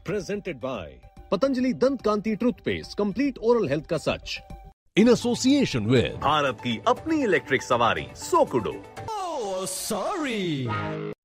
Presented by Patanjali Dant Kanti Toothpaste, complete oral health का सच. In association with Bharat की अपनी electric सवारी सोकुडो. Oh, sorry.